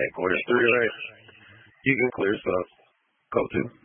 Headquarters 3, right? You can clear stuff. Go to.